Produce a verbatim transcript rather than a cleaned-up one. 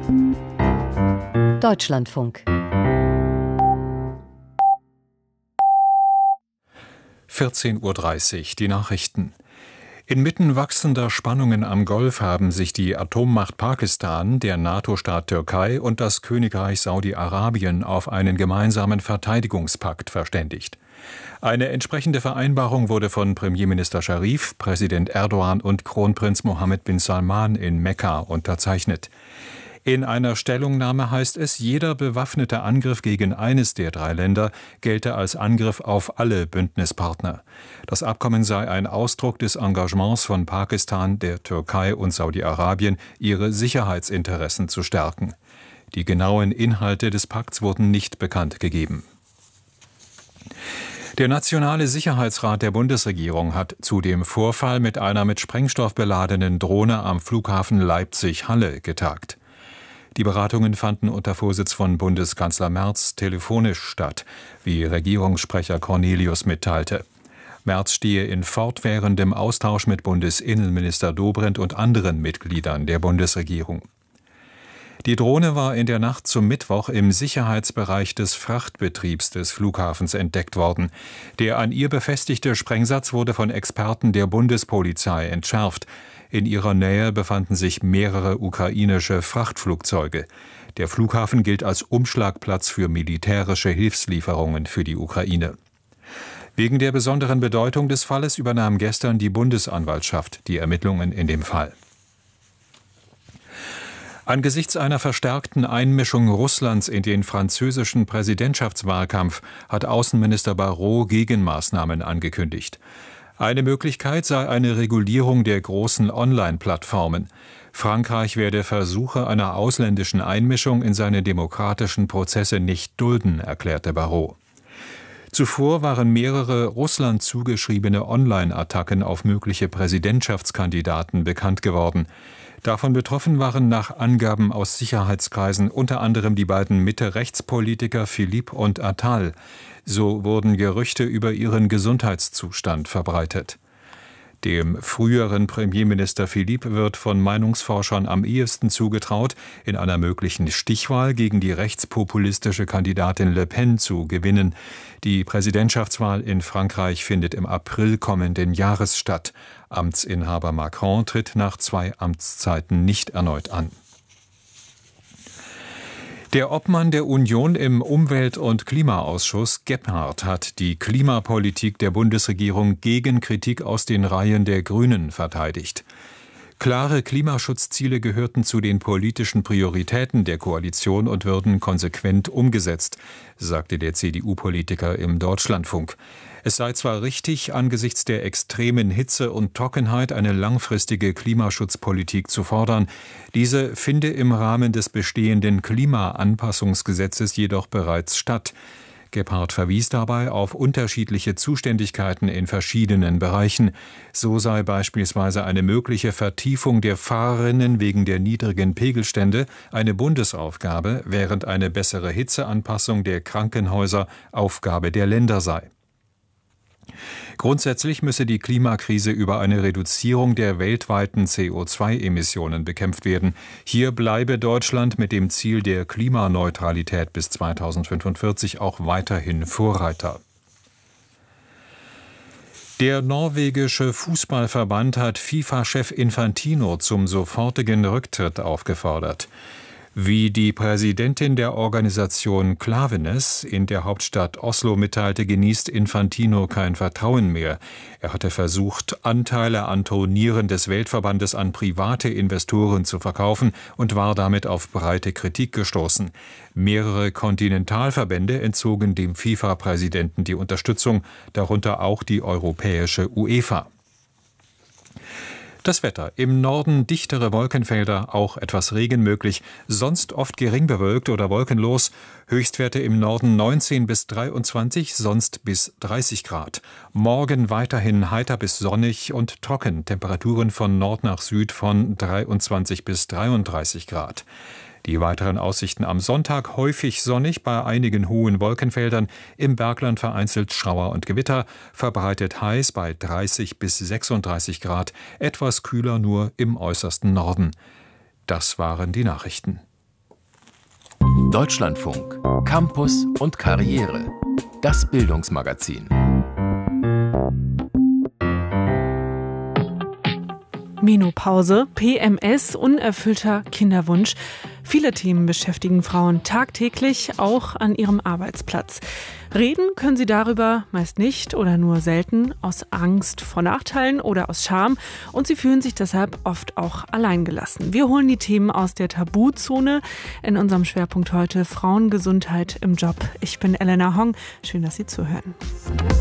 Deutschlandfunk. vierzehn Uhr dreißig, die Nachrichten. Inmitten wachsender Spannungen am Golf haben sich die Atommacht Pakistan, der NATO-Staat Türkei und das Königreich Saudi-Arabien auf einen gemeinsamen Verteidigungspakt verständigt. Eine entsprechende Vereinbarung wurde von Premierminister Scharif, Präsident Erdogan und Kronprinz Mohammed bin Salman in Mekka unterzeichnet. In einer Stellungnahme heißt es, jeder bewaffnete Angriff gegen eines der drei Länder gelte als Angriff auf alle Bündnispartner. Das Abkommen sei ein Ausdruck des Engagements von Pakistan, der Türkei und Saudi-Arabien, ihre Sicherheitsinteressen zu stärken. Die genauen Inhalte des Pakts wurden nicht bekannt gegeben. Der Nationale Sicherheitsrat der Bundesregierung hat zu dem Vorfall mit einer mit Sprengstoff beladenen Drohne am Flughafen Leipzig-Halle getagt. Die Beratungen fanden unter Vorsitz von Bundeskanzler Merz telefonisch statt, wie Regierungssprecher Cornelius mitteilte. Merz stehe in fortwährendem Austausch mit Bundesinnenminister Dobrindt und anderen Mitgliedern der Bundesregierung. Die Drohne war in der Nacht zum Mittwoch im Sicherheitsbereich des Frachtbetriebs des Flughafens entdeckt worden. Der an ihr befestigte Sprengsatz wurde von Experten der Bundespolizei entschärft. In ihrer Nähe befanden sich mehrere ukrainische Frachtflugzeuge. Der Flughafen gilt als Umschlagplatz für militärische Hilfslieferungen für die Ukraine. Wegen der besonderen Bedeutung des Falles übernahm gestern die Bundesanwaltschaft die Ermittlungen in dem Fall. Angesichts einer verstärkten Einmischung Russlands in den französischen Präsidentschaftswahlkampf hat Außenminister Barrot Gegenmaßnahmen angekündigt. Eine Möglichkeit sei eine Regulierung der großen Online-Plattformen. Frankreich werde Versuche einer ausländischen Einmischung in seine demokratischen Prozesse nicht dulden, erklärte Barrot. Zuvor waren mehrere Russland zugeschriebene Online-Attacken auf mögliche Präsidentschaftskandidaten bekannt geworden. Davon betroffen waren nach Angaben aus Sicherheitskreisen unter anderem die beiden Mitte-Rechts-Politiker Philippe und Attal. So wurden Gerüchte über ihren Gesundheitszustand verbreitet. Dem früheren Premierminister Philippe wird von Meinungsforschern am ehesten zugetraut, in einer möglichen Stichwahl gegen die rechtspopulistische Kandidatin Le Pen zu gewinnen. Die Präsidentschaftswahl in Frankreich findet im April kommenden Jahres statt. Amtsinhaber Macron tritt nach zwei Amtszeiten nicht erneut an. Der Obmann der Union im Umwelt- und Klimaausschuss, Gebhardt, hat die Klimapolitik der Bundesregierung gegen Kritik aus den Reihen der Grünen verteidigt. Klare Klimaschutzziele gehörten zu den politischen Prioritäten der Koalition und würden konsequent umgesetzt, sagte der C D U-Politiker im Deutschlandfunk. Es sei zwar richtig, angesichts der extremen Hitze und Trockenheit eine langfristige Klimaschutzpolitik zu fordern, diese finde im Rahmen des bestehenden Klimaanpassungsgesetzes jedoch bereits statt. Gebhardt verwies dabei auf unterschiedliche Zuständigkeiten in verschiedenen Bereichen. So sei beispielsweise eine mögliche Vertiefung der Fahrrinnen wegen der niedrigen Pegelstände eine Bundesaufgabe, während eine bessere Hitzeanpassung der Krankenhäuser Aufgabe der Länder sei. Grundsätzlich müsse die Klimakrise über eine Reduzierung der weltweiten C O zwei Emissionen bekämpft werden. Hier bleibe Deutschland mit dem Ziel der Klimaneutralität bis zweitausendfünfundvierzig auch weiterhin Vorreiter. Der norwegische Fußballverband hat FIFA-Chef Infantino zum sofortigen Rücktritt aufgefordert. Wie die Präsidentin der Organisation Klaveness in der Hauptstadt Oslo mitteilte, genießt Infantino kein Vertrauen mehr. Er hatte versucht, Anteile an Turnieren des Weltverbandes an private Investoren zu verkaufen und war damit auf breite Kritik gestoßen. Mehrere Kontinentalverbände entzogen dem FIFA-Präsidenten die Unterstützung, darunter auch die europäische UEFA. Das Wetter. Im Norden dichtere Wolkenfelder, auch etwas Regen möglich, sonst oft gering bewölkt oder wolkenlos. Höchstwerte im Norden neunzehn bis dreiundzwanzig, sonst bis dreißig Grad. Morgen weiterhin heiter bis sonnig und trocken. Temperaturen von Nord nach Süd von dreiundzwanzig bis dreiunddreißig Grad. Die weiteren Aussichten am Sonntag: häufig sonnig bei einigen hohen Wolkenfeldern, im Bergland vereinzelt Schauer und Gewitter, verbreitet heiß bei dreißig bis sechsunddreißig Grad, etwas kühler nur im äußersten Norden. Das waren die Nachrichten. Deutschlandfunk, Campus und Karriere. Das Bildungsmagazin. Menopause, P M S, unerfüllter Kinderwunsch. Viele Themen beschäftigen Frauen tagtäglich, auch an ihrem Arbeitsplatz. Reden können sie darüber meist nicht oder nur selten, aus Angst vor Nachteilen oder aus Scham. Und sie fühlen sich deshalb oft auch alleingelassen. Wir holen die Themen aus der Tabuzone in unserem Schwerpunkt heute Frauengesundheit im Job. Ich bin Elena Hong. Schön, dass Sie zuhören.